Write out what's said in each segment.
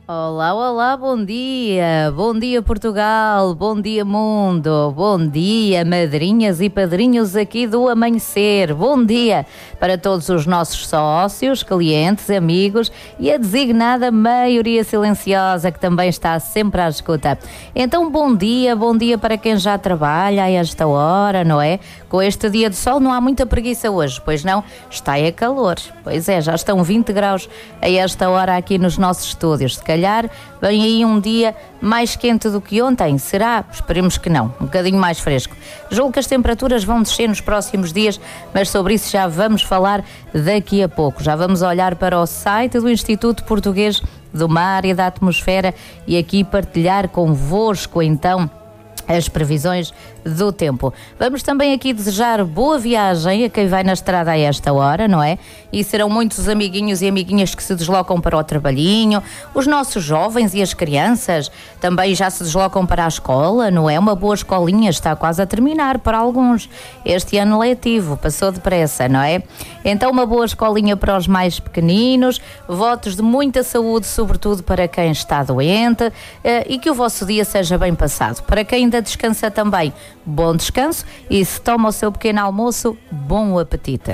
Olá, olá, bom dia Portugal, bom dia mundo, bom dia madrinhas e padrinhos aqui do Amanhecer, bom dia para todos os nossos sócios, clientes, amigos e a designada maioria silenciosa que também está sempre à escuta. Então bom dia para quem já trabalha a esta hora, não é? Com este dia de sol não há muita preguiça hoje, pois não? Está a calor, pois é, já estão 20 graus a esta hora aqui nos nossos estúdios. Se calhar vem aí um dia mais quente do que ontem, será? Esperemos que não, um bocadinho mais fresco. Julgo que as temperaturas vão descer nos próximos dias, mas sobre isso já vamos falar daqui a pouco. Já vamos olhar para o site do Instituto Português do Mar e da Atmosfera e aqui partilhar convosco então as previsões do tempo. Vamos também aqui desejar boa viagem a quem vai na estrada a esta hora, não é? E serão muitos amiguinhos e amiguinhas que se deslocam para o trabalhinho, os nossos jovens e as crianças também já se deslocam para a escola, não é? Uma boa escolinha está quase a terminar para alguns. Este ano letivo passou depressa, não é? Então uma boa escolinha para os mais pequeninos, votos de muita saúde, sobretudo para quem está doente, e que o vosso dia seja bem passado. Para quem ainda descansa também, bom descanso, e se toma o seu pequeno almoço, bom apetite.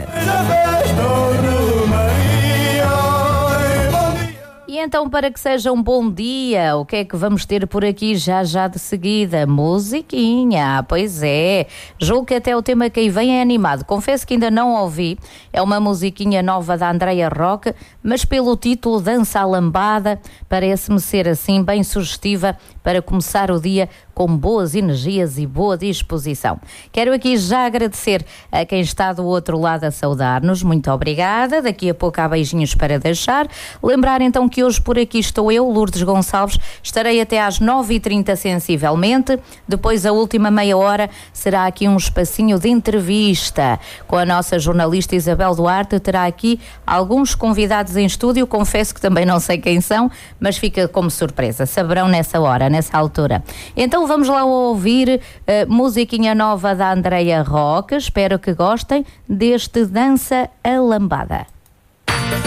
E então, para que seja um bom dia, o que é que vamos ter por aqui já de seguida? Musiquinha, pois é. Julgo que até o tema que aí vem é animado. Confesso que ainda não ouvi. É uma musiquinha nova da Andreia Roque, mas pelo título Dança à Lambada, parece-me ser assim bem sugestiva para começar o dia com boas energias e boa disposição. Quero aqui já agradecer a quem está do outro lado a saudar-nos. Muito obrigada. Daqui a pouco há beijinhos para deixar. Lembrar então que hoje por aqui estou eu, Lourdes Gonçalves. Estarei até às 9h30 sensivelmente. Depois a última meia hora será aqui um espacinho de entrevista com a nossa jornalista Isabel Duarte. Terá aqui alguns convidados em estúdio. Confesso que também não sei quem são, mas fica como surpresa. Saberão nessa hora, nessa altura. Então vamos lá ouvir musiquinha nova da Andreia Roque. Espero que gostem deste Dança a Lambada.